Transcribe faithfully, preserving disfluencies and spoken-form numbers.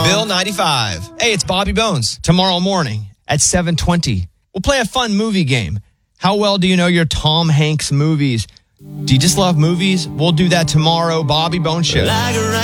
Bill ninety-five. Hey, it's Bobby Bones. Tomorrow morning at seven twenty, we'll play a fun movie game. How well do you know your Tom Hanks movies? Do you just love movies? We'll do that tomorrow. Bobby Bones Show.